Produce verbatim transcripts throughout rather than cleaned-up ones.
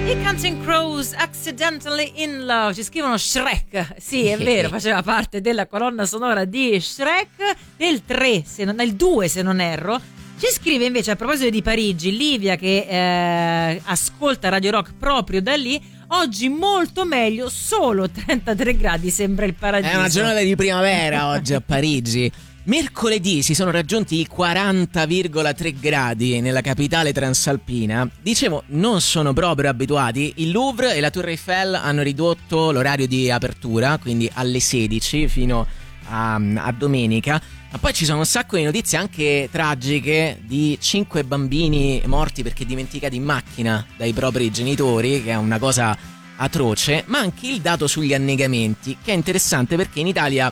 I Counting Crows, Accidentally in Love. Ci scrivono Shrek. Sì, è vero, faceva parte della colonna sonora di Shrek, del tre, se non, del due se non erro. Ci scrive invece, a proposito di Parigi, Livia, che eh, ascolta Radio Rock proprio da lì. Oggi molto meglio, solo trentatré gradi, sembra il paradiso. È una giornata di primavera oggi a Parigi. Mercoledì si sono raggiunti i quaranta virgola tre gradi nella capitale transalpina. Dicevo, non sono proprio abituati. Il Louvre e la Tour Eiffel hanno ridotto l'orario di apertura, quindi alle sedici fino a, a domenica. Ma poi ci sono un sacco di notizie anche tragiche di cinque bambini morti perché dimenticati in macchina dai propri genitori, che è una cosa atroce, ma anche il dato sugli annegamenti, che è interessante perché in Italia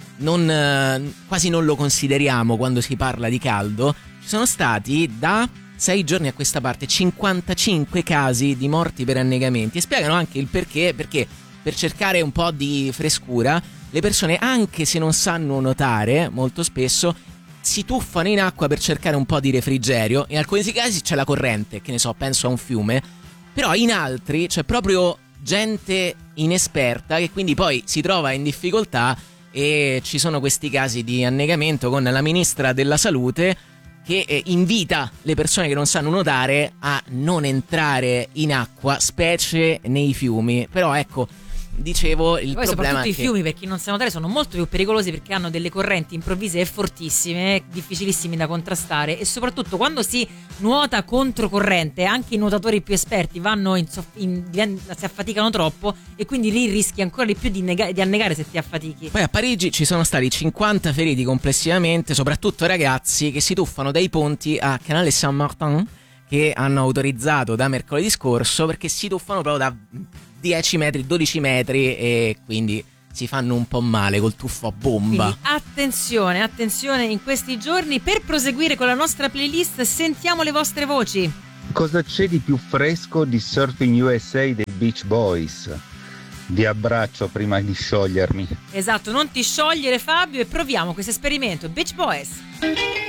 non, quasi non lo consideriamo quando si parla di caldo. Ci sono stati da sei giorni a questa parte cinquantacinque casi di morti per annegamenti, e spiegano anche il perché, perché per cercare un po' di frescura le persone, anche se non sanno nuotare, molto spesso si tuffano in acqua per cercare un po' di refrigerio. In alcuni casi c'è la corrente, che ne so, penso a un fiume, però in altri c'è proprio gente inesperta che quindi poi si trova in difficoltà, e ci sono questi casi di annegamento con la ministra della salute che eh, invita le persone che non sanno nuotare a non entrare in acqua, specie nei fiumi. Però ecco, dicevo, il poi problema soprattutto è i che fiumi, per chi non sa nuotare, sono molto più pericolosi perché hanno delle correnti improvvise e fortissime, difficilissimi da contrastare, e soprattutto quando si nuota controcorrente anche i nuotatori più esperti vanno in, soff- in si affaticano troppo, e quindi lì rischi ancora di più di, nega- di annegare se ti affatichi. Poi a Parigi ci sono stati cinquanta feriti complessivamente, soprattutto ragazzi che si tuffano dai ponti a Canale Saint-Martin, che hanno autorizzato da mercoledì scorso, perché si tuffano proprio da dieci metri, dodici metri, e quindi si fanno un po' male col tuffo a bomba. Quindi attenzione, attenzione in questi giorni. Per proseguire con la nostra playlist, sentiamo le vostre voci. Cosa c'è di più fresco di Surfing U S A dei Beach Boys? Vi abbraccio prima di sciogliermi. Esatto, non ti sciogliere Fabio, e proviamo questo esperimento. Beach Boys.